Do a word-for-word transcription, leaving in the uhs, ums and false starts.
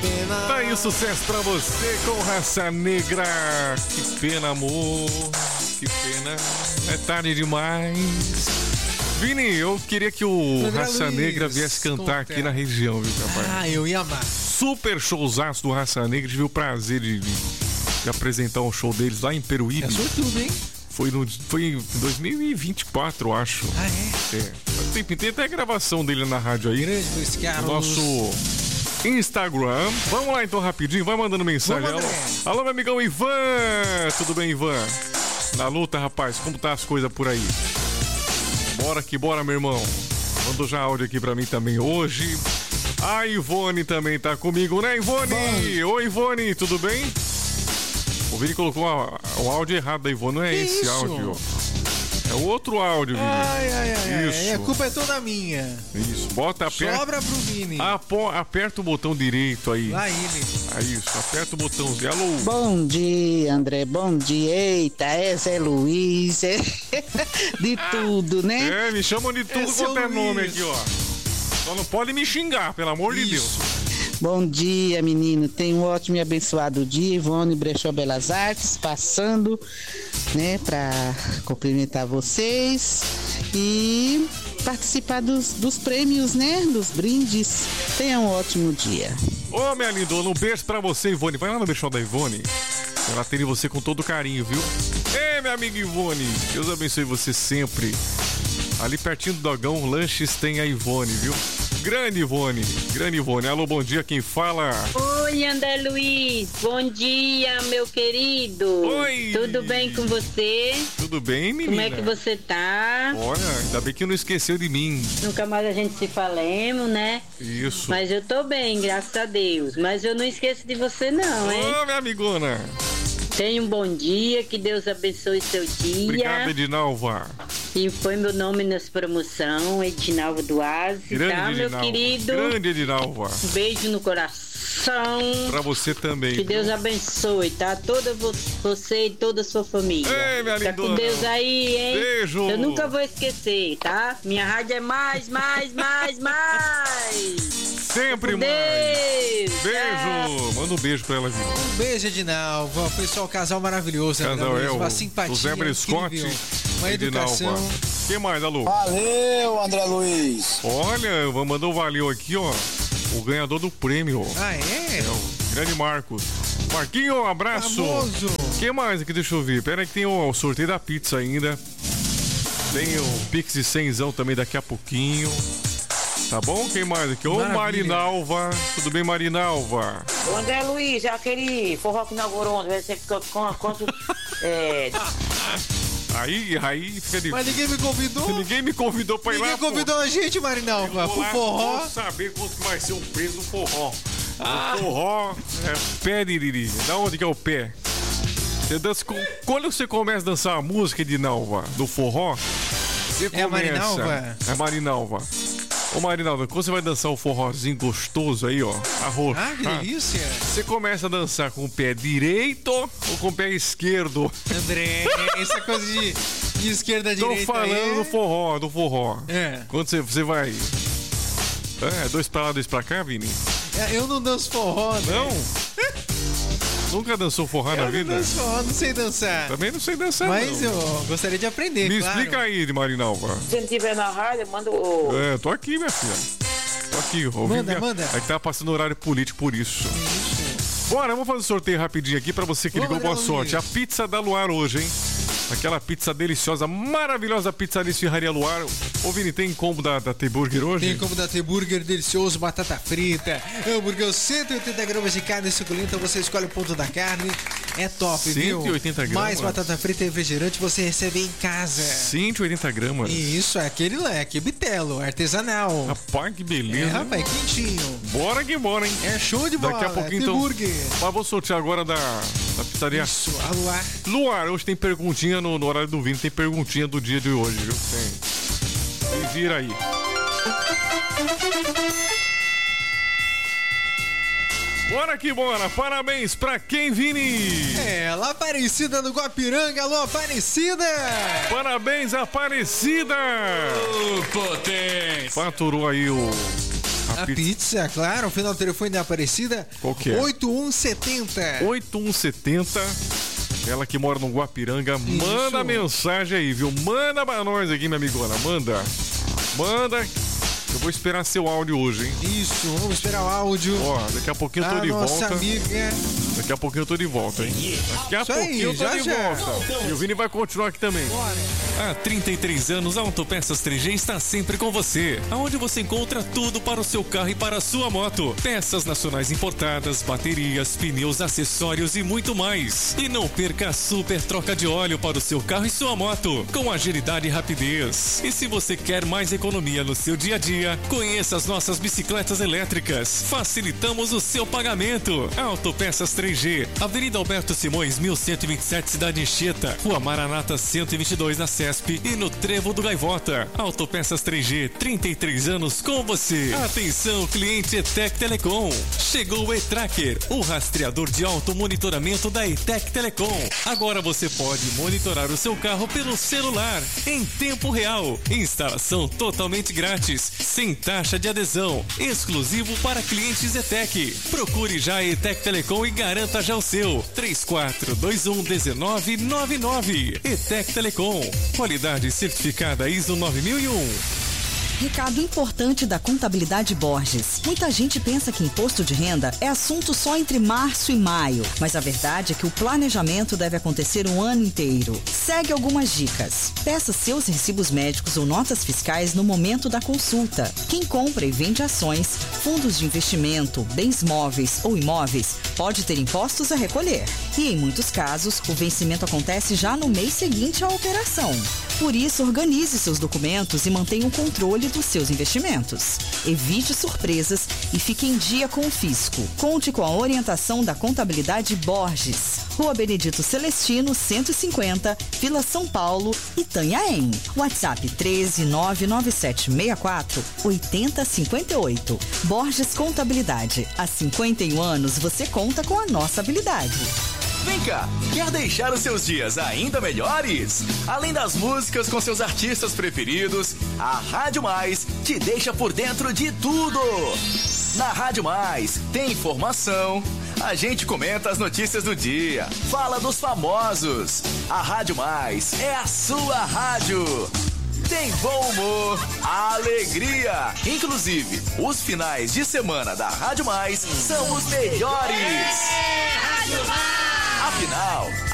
pena. Tá aí o sucesso pra você com Raça Negra. Que pena, amor. Que pena. É tarde demais. Vini, eu queria que o André Raça Luiz, Negra viesse cantar conta. aqui na região, viu, rapaz? Ah, eu ia amar. Super showzaço do Raça Negra. Tive o prazer de, de, de apresentar um show deles lá em Peruíbe. É sortudo, hein? Foi, no, foi em dois mil e vinte e quatro, eu acho. Ah, é? É. Tem, tem até a gravação dele na rádio aí. Grande Luiz Carlos. Nosso Instagram. Vamos lá então rapidinho, vai mandando mensagem. Vamos, Alô, alô, meu amigão Ivan. Tudo bem, Ivan? Na luta, rapaz, como tá as coisas por aí? Bora que bora, meu irmão. Mandou já áudio aqui pra mim também hoje. A Ivone também tá comigo, né, Ivone? Bom. Oi, Ivone, tudo bem? O Vini colocou a, o áudio errado da Ivone, não é que esse isso? áudio. É o outro áudio, Vini. Ai, ai, ai, isso. ai. A culpa é toda minha. Isso, bota, aperta. Sobra pro Vini. Apo, aperta o botão direito aí. Lá ele. É isso, aperta o botãozinho. Alô. Bom dia, André, bom dia. Eita, é Zé Luiz, é de tudo, né? É, me chamam de tudo Esse quanto é é o nome Luiz. aqui, ó. Só não pode me xingar, pelo amor de Deus. Bom dia, menino. Tenha um ótimo e abençoado dia. Ivone Brechó Belas Artes, passando, né, pra cumprimentar vocês e participar dos, dos prêmios, né, dos brindes. Tenha um ótimo dia. Ô, minha lindona, um beijo pra você, Ivone. Vai lá no Brechó da Ivone. Ela atende você com todo carinho, viu? Ei, minha amiga Ivone, Deus abençoe você sempre. Ali pertinho do Dogão Lanches tem a Ivone, viu? Grande Ivone, grande Ivone. Alô, bom dia, quem fala? Oi, André Luiz, bom dia, meu querido. Oi. Tudo bem com você? Tudo bem, menina? Como é que você tá? Olha, ainda bem que não esqueceu de mim. Nunca mais a gente se falemos, né? Isso. Mas eu tô bem, graças a Deus. Mas eu não esqueço de você não, hein? Ô, minha amigona. Tenha um bom dia, que Deus abençoe seu dia. Obrigado, Edinalva. E põe meu nome nessa promoção, Edinalva Duarte, Grande tá, Edinalva. meu querido? Grande Edinalva. Um beijo no coração. Pra você também. Que Deus abençoe, tá? Toda vo- você e toda a sua família. Ei, minha Fica lindona. com Deus aí, hein? Beijo. Eu nunca vou esquecer, tá? Minha rádio é mais, mais, mais, mais. Sempre Com mais. Deus. Beijo. Manda um beijo pra ela, viu? Um beijo, Edinalva. Pessoal, casal maravilhoso. Casal André é Luiz, o, uma o simpatia Zé Scott incrível. Uma e educação. Edinalva. Quem mais, alô? Valeu, André Luiz. Olha, mandou um valeu aqui, ó. O ganhador do prêmio. Ah, é? É o grande Marcos. Marquinho, um abraço. Famoso. Quem mais aqui? Deixa eu ver. Pera aí que tem o, o sorteio da pizza ainda. Tem o Pix de cenzão também daqui a pouquinho. Tá bom? Quem mais aqui? Ô, Maravilha. Marinalva. Tudo bem, Marinalva? O André Luiz, é aquele forró que inaugurou, onde você ficou com quanto. É, Aí, aí fica de... Mas ninguém me convidou. Ninguém me convidou pra ir Ninguém lá. convidou a gente, Marinalva, Vou pro lá, forró. vou saber quanto que vai ser o preço do forró. Ah. O forró é pé de Liri. Da onde que é o pé? Você dança com... Quando você começa a dançar a música de Nalva, do forró, você começa... É a Marinalva? É Marinalva. Ô Marinalva, quando você vai dançar o forrozinho gostoso aí, ó, arroz. Ah, que delícia. Você começa a dançar com o pé direito ou com o pé esquerdo? André, essa coisa de, de esquerda a Tô direita. falando aí. do forró, do forró. É. Quando você, você vai... É, dois pra lá, dois pra cá, Vini? É, eu não danço forró, né? Não? Nunca dançou forró Eu na não vida? danço forró, não sei dançar. Também não sei dançar, Mas não. eu gostaria de aprender, Me claro. explica aí, Marinalva. se ele estiver na rádio, manda o. É, tô aqui, minha filha. Tô aqui. ouvi Manda, minha... manda. É que tá passando horário político por isso. Isso. Bora, vamos fazer um sorteio rapidinho aqui pra você que Vamos, ligou. Boa Luiz. sorte. A pizza da Luar hoje, hein? Aquela pizza deliciosa, maravilhosa pizza de Esfirraria Luar. Ô, Vini, tem combo da, da T-Burger hoje? Tem como da T-Burger delicioso, batata frita, hambúrguer, cento e oitenta gramas de carne suculenta, você escolhe o ponto da carne, é top, viu? cento e oitenta gramas? Mais batata frita e refrigerante você recebe em casa. cento e oitenta gramas. E isso, é aquele leque, bitelo, artesanal. Rapaz, que É, beleza. rapaz, quentinho. Bora que bora, hein? É show de bola. Daqui a pouquinho, então. T-Burger. Mas vou sortear agora da, da pizzaria Isso, a Luar. Luar. Hoje tem perguntinha no, no horário do Vini, tem perguntinha do dia de hoje, viu? Tem. Se vira aí. Bora que bora. Parabéns pra quem, Vini? É, lá Aparecida do Guapiranga, alô Aparecida! Parabéns, Aparecida! Ô, potência! Faturou aí o... A pizza, pizza claro. O final do telefone da Aparecida. Qual que é? oito um sete zero. oito um sete zero. Ela que mora no Guapiranga. Isso. Manda mensagem aí, viu? Manda pra nós aqui, minha amigona. Manda. Manda. Eu vou esperar seu áudio hoje, hein? Isso, vamos esperar o áudio. Ó, daqui a pouquinho eu tô a de nossa volta. Amiga. Daqui a pouquinho eu tô de volta, hein? Daqui a Isso pouquinho aí, eu tô já, de já. volta. E o Vini vai continuar aqui também. Bora. Há trinta e três anos, a Autopeças três G está sempre com você, aonde você encontra tudo para o seu carro e para a sua moto. Peças nacionais importadas, baterias, pneus, acessórios e muito mais. E não perca a super troca de óleo para o seu carro e sua moto, com agilidade e rapidez. E se você quer mais economia no seu dia a dia, conheça as nossas bicicletas elétricas. Facilitamos o seu pagamento. Autopeças três G, Avenida Alberto Simões, mil cento e vinte e sete, Cidade Anchieta, Rua Maranata cento e vinte e dois, na CESP e no Trevo do Gaivota. Autopeças três G, trinta e três anos com você. Atenção, cliente ETEC Telecom. Chegou o E-Tracker, o rastreador de automonitoramento da ETEC Telecom. Agora você pode monitorar o seu carro pelo celular, em tempo real. Instalação totalmente grátis, sem taxa de adesão, exclusivo para clientes ETEC. Procure já a ETEC Telecom e garanta já o seu. três quatro dois um um nove nove nove. ETEC Telecom. Qualidade certificada I S O nove mil e um. Recado importante da Contabilidade Borges. Muita gente pensa que imposto de renda é assunto só entre março e maio, mas a verdade é que o planejamento deve acontecer o ano inteiro. Segue algumas dicas. Peça seus recibos médicos ou notas fiscais no momento da consulta. Quem compra e vende ações, fundos de investimento, bens móveis ou imóveis pode ter impostos a recolher. E em muitos casos, o vencimento acontece já no mês seguinte à operação. Por isso, organize seus documentos e mantenha o controle dos seus investimentos. Evite surpresas e fique em dia com o fisco. Conte com a orientação da Contabilidade Borges. Rua Benedito Celestino, cento e cinquenta, Vila São Paulo, Itanhaém. WhatsApp treze nove nove sete seis quatro oito zero cinco oito. Borges Contabilidade. Há cinquenta e um anos você conta com a nossa habilidade. Vem cá, quer deixar os seus dias ainda melhores? Além das músicas com seus artistas preferidos, a Rádio Mais te deixa por dentro de tudo. Na Rádio Mais tem informação, a gente comenta as notícias do dia, fala dos famosos. A Rádio Mais é a sua rádio. Tem bom humor, alegria. Inclusive, os finais de semana da Rádio Mais são os melhores. É, Rádio Mais! Afinal,